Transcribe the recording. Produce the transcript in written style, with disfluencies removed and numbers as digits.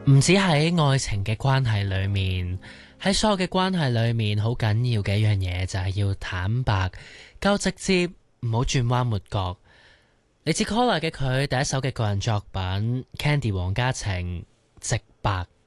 唔止喺愛情嘅關係裏面，喺所有嘅關係裏面，好緊要嘅一樣嘢就係要坦白，夠直接，唔好轉彎抹角。嚟自 Collar 嘅佢第一首嘅個人作品《Candy》黃家晴直白。